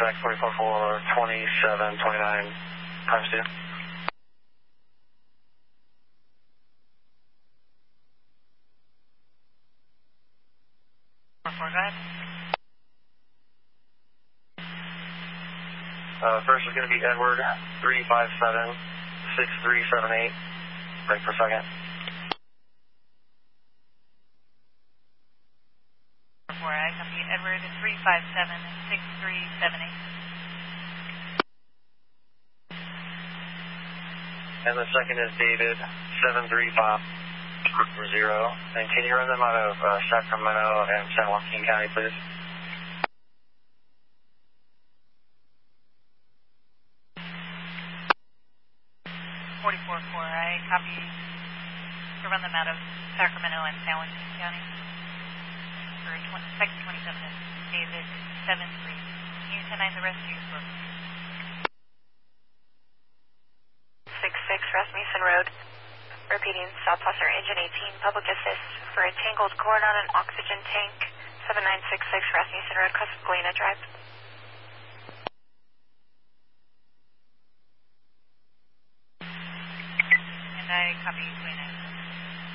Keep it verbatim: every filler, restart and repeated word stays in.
track forty-four four twenty-seven twenty-nine times two. four four, go ahead. Uh, first is going to be Edward three five seven six three seven eight. Break for a second. four, I copy Edward three five seven six three seven eight. And the second is David seven three five zero. And can you run them out of uh, Sacramento and San Joaquin County, please? forty-four four, I copy to run them out of Sacramento and San Joaquin County. For second twenty-seven is David seven three. Can you ten nine the rest of your book? six six Rasmussen Road. Repeating, South Placer Engine eighteen, public assist for a tangled cord on an oxygen tank. seven nine six six Rasmussen Road, Costa Galena Drive. And I copy twenty-nine.